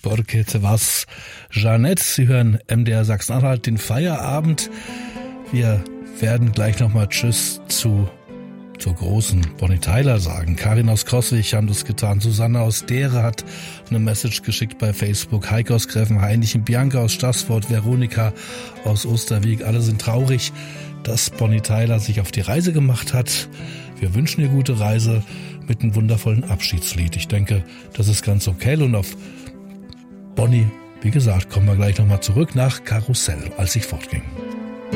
Porque te vas, Jeanette. Sie hören MDR Sachsen-Anhalt, den Feierabend. Wir werden gleich nochmal Tschüss zur großen Bonnie Tyler sagen. Karin aus Coswig haben das getan. Susanne aus Dehre hat eine Message geschickt bei Facebook. Heike aus Gräfenhainichen, Bianca aus Stassfurt, Veronika aus Osterwieck. Alle sind traurig, dass Bonnie Tyler sich auf die Reise gemacht hat. Wir wünschen ihr gute Reise mit einem wundervollen Abschiedslied. Ich denke, das ist ganz okay. Und auf Bonnie, wie gesagt, kommen wir gleich nochmal zurück nach Karussell, als ich fortging.